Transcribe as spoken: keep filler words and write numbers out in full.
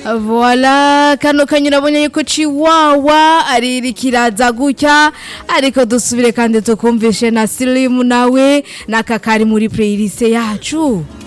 Voila, kano kanyura bonye yuko Chiwawa ari kiraza gutya ariko dusubire kandi tukumvishe na Slim nawe nakakari muri playlist yacu.